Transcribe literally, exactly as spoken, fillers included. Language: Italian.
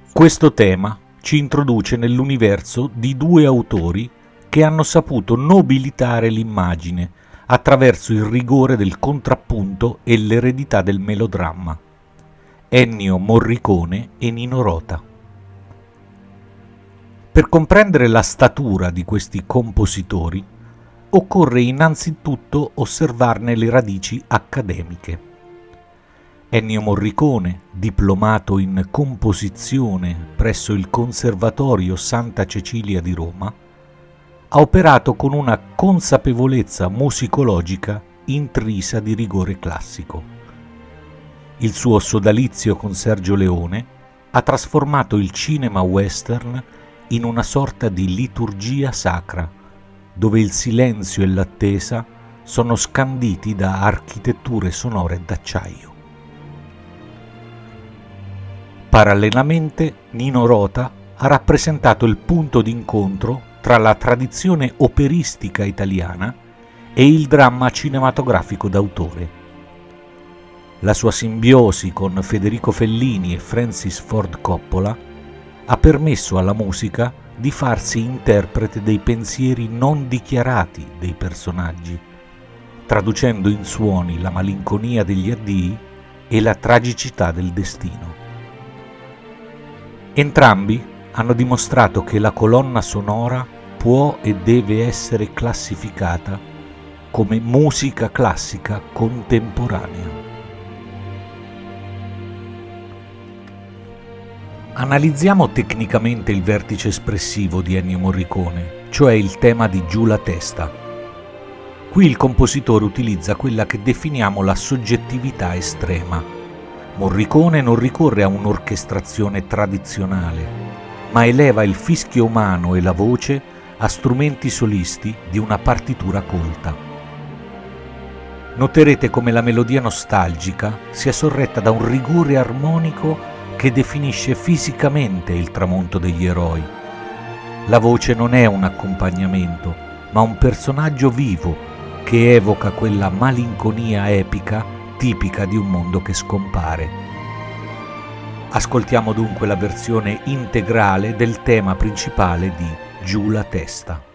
Questo tema ci introduce nell'universo di due autori che hanno saputo nobilitare l'immagine attraverso il rigore del contrappunto e l'eredità del melodramma: Ennio Morricone e Nino Rota. Per comprendere la statura di questi compositori, occorre innanzitutto osservarne le radici accademiche. Ennio Morricone, diplomato in composizione presso il Conservatorio Santa Cecilia di Roma, ha operato con una consapevolezza musicologica intrisa di rigore classico. Il suo sodalizio con Sergio Leone ha trasformato il cinema western in una sorta di liturgia sacra, dove il silenzio e l'attesa sono scanditi da architetture sonore d'acciaio. Parallelamente, Nino Rota ha rappresentato il punto d'incontro tra la tradizione operistica italiana e il dramma cinematografico d'autore. La sua simbiosi con Federico Fellini e Francis Ford Coppola ha permesso alla musica di farsi interprete dei pensieri non dichiarati dei personaggi, traducendo in suoni la malinconia degli addii e la tragicità del destino. Entrambi hanno dimostrato che la colonna sonora può e deve essere classificata come musica classica contemporanea. Analizziamo tecnicamente il vertice espressivo di Ennio Morricone, cioè il tema di Giù la testa. Qui il compositore utilizza quella che definiamo la soggettività estrema. Morricone non ricorre a un'orchestrazione tradizionale, ma eleva il fischio umano e la voce a strumenti solisti di una partitura colta. Noterete come la melodia nostalgica sia sorretta da un rigore armonico che definisce fisicamente il tramonto degli eroi. La voce non è un accompagnamento, ma un personaggio vivo che evoca quella malinconia epica tipica di un mondo che scompare. Ascoltiamo dunque la versione integrale del tema principale di Giù la testa.